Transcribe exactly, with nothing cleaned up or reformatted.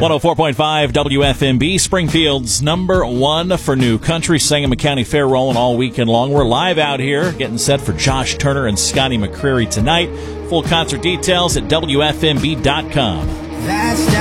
one oh four point five W F M B, Springfield's number one for new country. Sangamon County Fair rolling all weekend long. We're live out here getting set for Josh Turner and Scotty McCreery tonight. Full concert details at W F M B dot com. That's